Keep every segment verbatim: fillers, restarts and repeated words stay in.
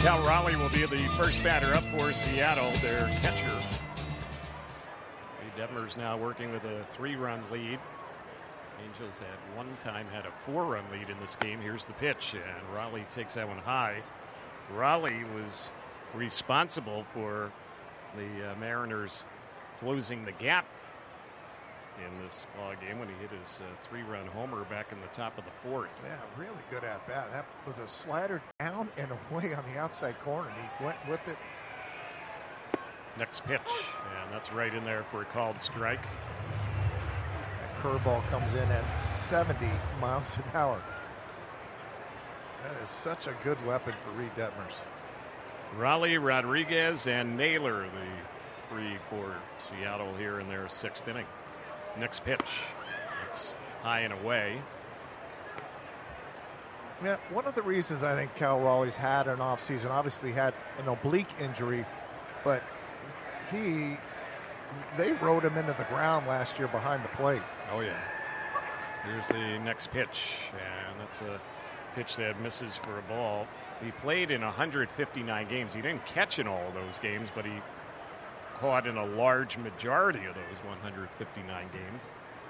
Cal Raleigh will be the first batter up for Seattle, their catcher. Detmers now working with a three-run lead. Angels at one time had a four-run lead in this game. Here's the pitch, and Raleigh takes that one high. Raleigh was responsible for the uh, Mariners closing the gap in this ball game when he hit his uh, three-run homer back in the top of the fourth. Yeah, really good at bat. That was a slider down and away on the outside corner. He went with it. Next pitch, and that's right in there for a called strike. That curveball comes in at seventy miles an hour. That is such a good weapon for Reed Detmers. Raleigh, Rodriguez, and Naylor, the three for Seattle here in their sixth inning. Next pitch, it's high and away. Yeah, one of the reasons I think Cal Raleigh's had an offseason, obviously had an oblique injury, but he, they rode him into the ground last year behind the plate. Oh, yeah. Here's the next pitch, and that's a pitch that misses for a ball. He played in one hundred fifty-nine games. He didn't catch in all of those games, but he caught in a large majority of those one hundred fifty-nine games.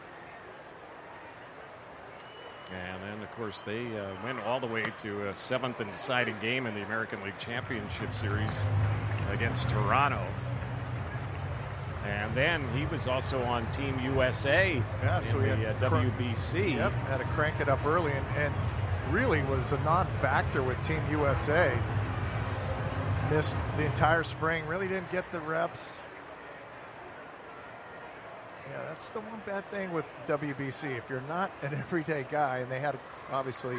And then, of course, they uh, went all the way to a seventh and deciding game in the American League Championship Series against Toronto. And then he was also on Team U S A yeah, in so he the had uh, W B C. Yep, had to crank it up early and, and really was a non-factor with Team U S A. Missed the entire spring, really didn't get the reps. Yeah, that's the one bad thing with W B C. If you're not an everyday guy, and they had obviously.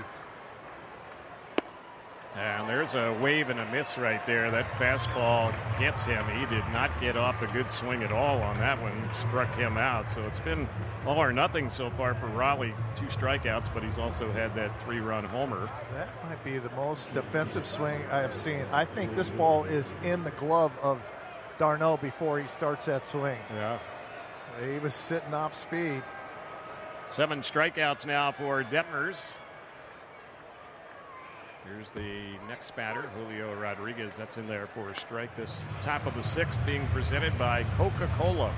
And there's a wave and a miss right there. That fastball gets him. He did not get off a good swing at all on that one. Struck him out. So it's been all or nothing so far for Raleigh. Two strikeouts, but he's also had that three-run homer. That might be the most defensive swing I have seen. I think this ball is in the glove of Darno before he starts that swing. Yeah. He was sitting off speed. Seven strikeouts now for Detmers. Here's the next batter, Julio Rodriguez. That's in there for a strike. This top of the sixth being presented by Coca-Cola.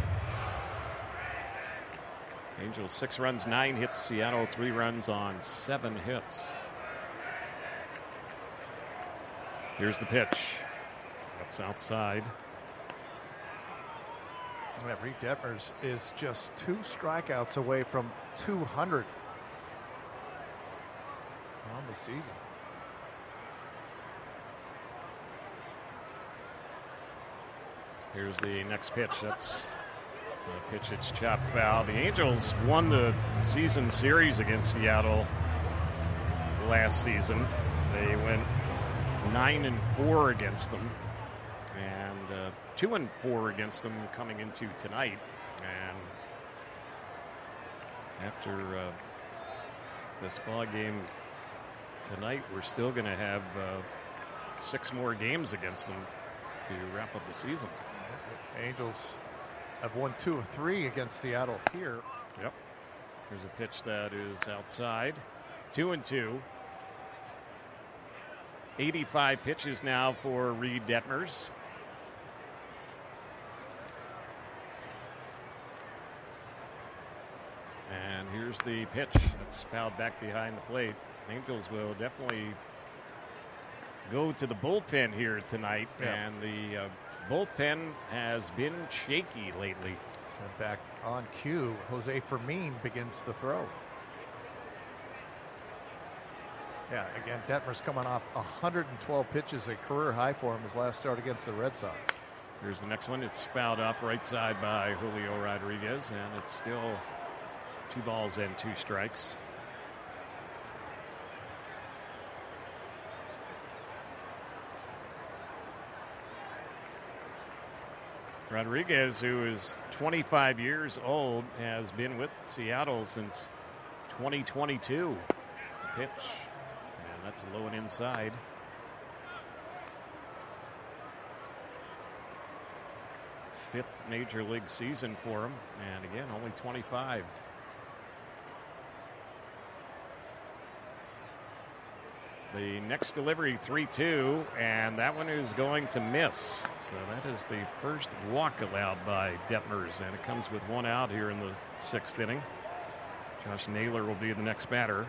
Angels six runs, nine hits. Seattle three runs on seven hits. Here's the pitch. That's outside. Yeah, Reed Detmers is just two strikeouts away from two hundred on the season. Here's the next pitch. That's the pitch. It's chopped foul. The Angels won the season series against Seattle last season. They went nine and four against them, and uh, two and four against them coming into tonight. And after uh, this ball game tonight, we're still going to have uh, six more games against them to wrap up the season. Angels have won two of three against Seattle here. Yep. There's a pitch that is outside. Two and two. eighty-five pitches now for Reed Detmers. And here's the pitch. That's fouled back behind the plate. Angels will definitely go to the bullpen here tonight. Yeah. And the uh, bullpen has been shaky lately. And back on cue, Jose Fermin begins the throw. Yeah, again, Detmers coming off one hundred twelve pitches, a career high for him his last start against the Red Sox. Here's the next one. It's fouled off right side by Julio Rodriguez, and it's still two balls and two strikes. Rodriguez, who is twenty-five years old, has been with Seattle since twenty twenty-two. The pitch, and that's low and inside. Fifth major league season for him, and again, only twenty-five. The next delivery, three two, and that one is going to miss. So that is the first walk allowed by Detmers, and it comes with one out here in the sixth inning. Josh Naylor will be the next batter.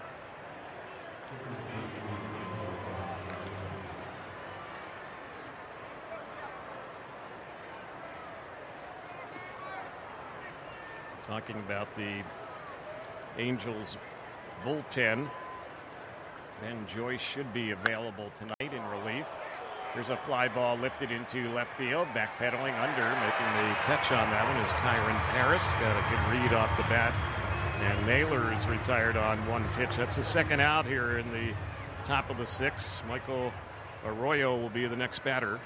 Talking about the Angels bullpen. Ben Joyce should be available tonight in relief. There's a fly ball lifted into left field. Backpedaling under, making the catch on that one is Kyron Paris. Got a good read off the bat. And Naylor is retired on one pitch. That's the second out here in the top of the sixth. Michael Arroyo will be the next batter.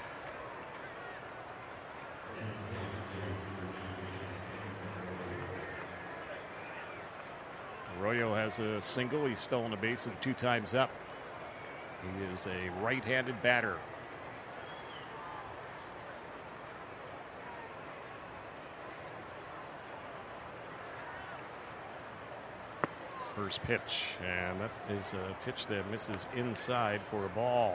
Arroyo has a single. He's stolen a base and two times up. He is a right-handed batter. First pitch, and that is a pitch that misses inside for a ball.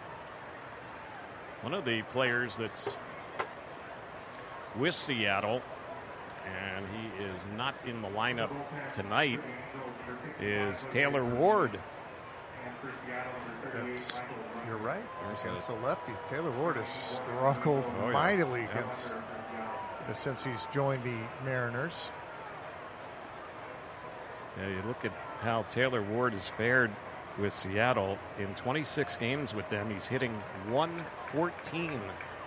One of the players that's with Seattle, and he is not in the lineup tonight, is Taylor Ward. That's, you're right. Against the lefty, Taylor Ward has struggled oh, yeah. mightily yeah. against since he's joined the Mariners. Yeah, you look at how Taylor Ward has fared with Seattle. In twenty-six games with them, he's hitting one fourteen.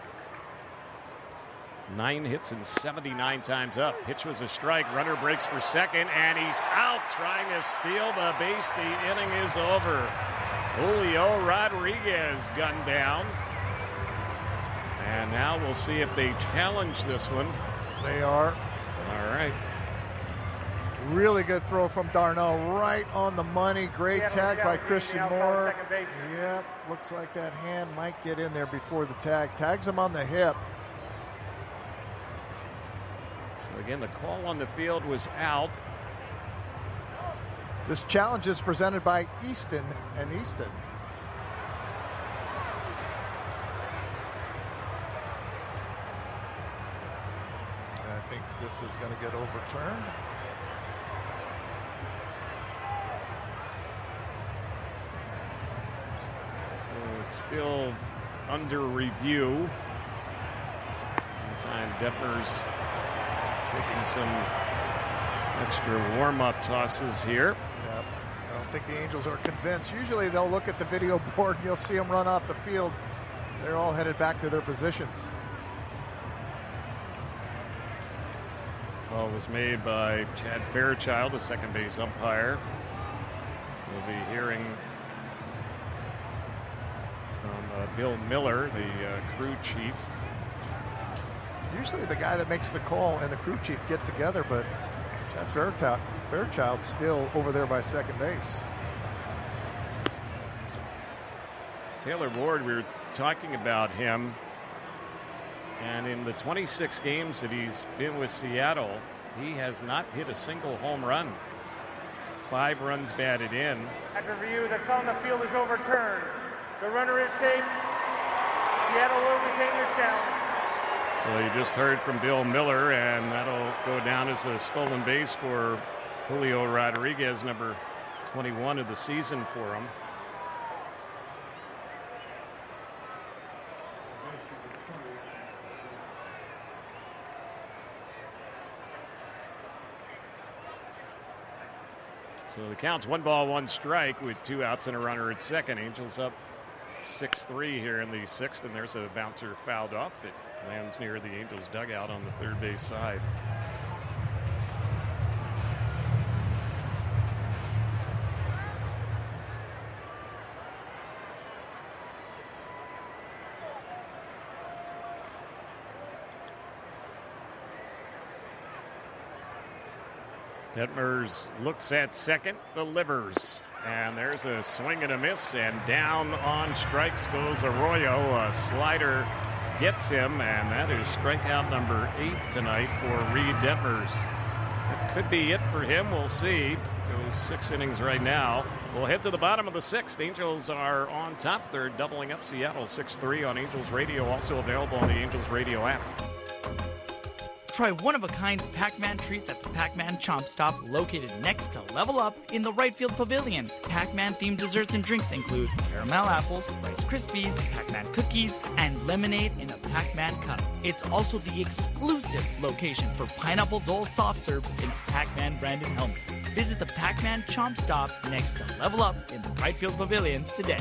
Nine hits and seventy-nine times up. Pitch was a strike. Runner breaks for second, and he's out trying to steal the base. The inning is over. Julio Rodriguez gunned down. And now we'll see if they challenge this one. They are. All right. Really good throw from Darnell, right on the money. Great tag by Christian Moore. Yep, looks like that hand might get in there before the tag. Tags him on the hip. So again, the call on the field was out. This challenge is presented by Easton and Easton. I think this is going to get overturned. Still under review. Meantime, Detmers taking some extra warm-up tosses here. Yep. I don't think the Angels are convinced. Usually they'll look at the video board and you'll see them run off the field. They're all headed back to their positions. Call was made by Chad Fairchild, a second base umpire. We'll be hearing Uh, Bill Miller, the uh, crew chief. Usually the guy that makes the call and the crew chief get together, but Chad Fairchild, Fairchild's still over there by second base. Taylor Ward, we were talking about him, and in the twenty-six games that he's been with Seattle, he has not hit a single home run. Five runs batted in. After review, the call on the field is overturned. The runner is safe. Seattle will retain their challenge. So you just heard from Bill Miller, and that'll go down as a stolen base for Julio Rodriguez, number twenty-one of the season for him. So the count's one ball, one strike with two outs and a runner at second. Angels up six three here in the sixth, and there's a bouncer fouled off. It lands near the Angels dugout on the third base side. Detmers looks at second, delivers. And there's a swing and a miss, and down on strikes goes Arroyo. A slider gets him, and that is strikeout number eight tonight for Reed Detmers. That could be it for him. We'll see. Goes six innings right now. We'll head to the bottom of the sixth. Angels are on top. They're doubling up Seattle six three on Angels Radio. Also available on the Angels Radio app. Try one-of-a-kind Pac-Man treats at the Pac-Man Chomp Stop, located next to Level Up in the right field pavilion. Pac-Man-themed desserts and drinks include caramel apples, Rice Krispies, Pac-Man cookies, and lemonade in a Pac-Man cup. It's also the exclusive location for Pineapple Dole soft serve in a Pac-Man branded helmet. Visit the Pac-Man Chomp Stop next to Level Up in the right field pavilion today.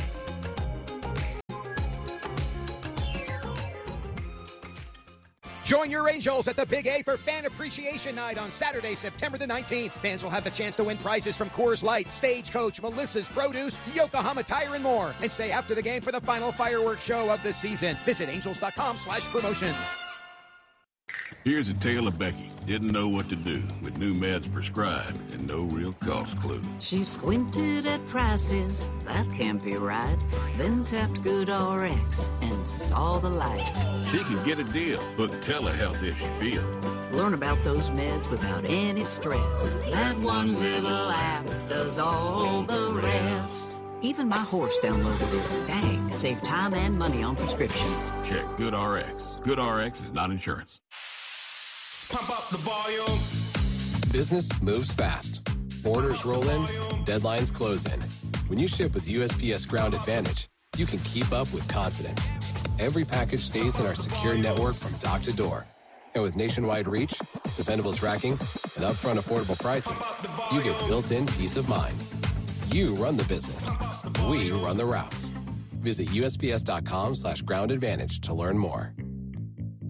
Join your Angels at the Big A for Fan Appreciation Night on Saturday, September the nineteenth. Fans will have the chance to win prizes from Coors Light, Stagecoach, Melissa's Produce, Yokohama Tire, and more. And stay after the game for the final fireworks show of the season. Visit angels.com slash promotions. Here's a tale of Becky. Didn't know what to do with new meds prescribed and no real cost clue. She squinted at prices, that can't be right. Then tapped GoodRx and saw the light. She can get a deal, book telehealth if she feels. Learn about those meds without any stress. That one little app does all the rest. Even my horse downloaded it. Dang, save time and money on prescriptions. Check GoodRx. GoodRx is not insurance. Pump up the volume. Business moves fast. Orders roll in, deadlines close in. When you ship with U S P S Ground Advantage, you can keep up with confidence. Every package stays in our secure network from dock to door. And with nationwide reach, dependable tracking, and upfront affordable pricing, you get built-in peace of mind. You run the business. We run the routes. Visit U S P S dot com slash ground advantage to learn more.